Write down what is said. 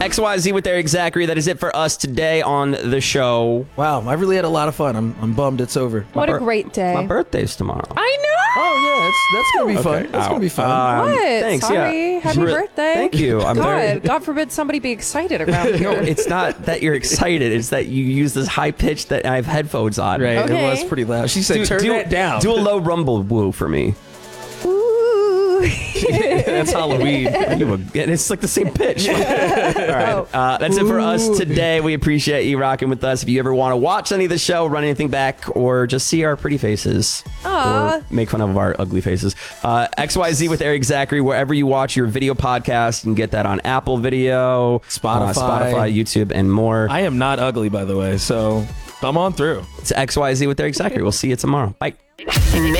XYZ with Eric Zachary. That is it for us today on the show. Wow, I really had a lot of fun. I'm bummed it's over. What a great day. My birthday's tomorrow. I know. Oh yeah, that's gonna be fun. That's gonna be fun. What? Thanks. Sorry. Yeah. Happy birthday. Thank you. I'm very. God forbid somebody be excited around here. No, it's not that you're excited. It's that you use this high pitch that I have headphones on. Right, Okay. it was pretty loud. She said, "Turn that down." Do a low rumble woo for me. Ooh. That's Halloween. And it's like the same pitch. All right. That's it for us today. We appreciate you rocking with us. If you ever want to watch any of the show, run anything back, or just see our pretty faces, Aw. or make fun of our ugly faces, XYZ with Eric Zachary, wherever you watch your video podcast, you can get that on Apple Video, Spotify, YouTube, and more. I am not ugly, by the way, so come on through. It's XYZ with Eric Zachary. We'll see you tomorrow. Bye.